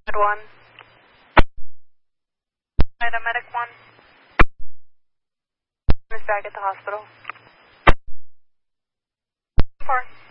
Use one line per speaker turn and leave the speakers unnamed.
1. Medic 1. Is back at the hospital. 4.